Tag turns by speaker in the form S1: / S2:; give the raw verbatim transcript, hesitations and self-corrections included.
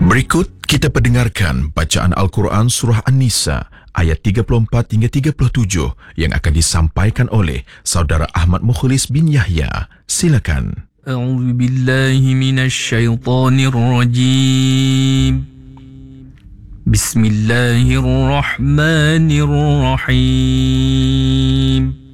S1: Berikut kita pendengarkan bacaan Al-Quran Surah An-Nisa ayat tiga puluh empat hingga tiga puluh tujuh yang akan disampaikan oleh Saudara Ahmad Mukhlis bin Yahya. Silakan.
S2: A'udzu billahi minasy syaithanir rajim. Bismillahirrahmanirrahim.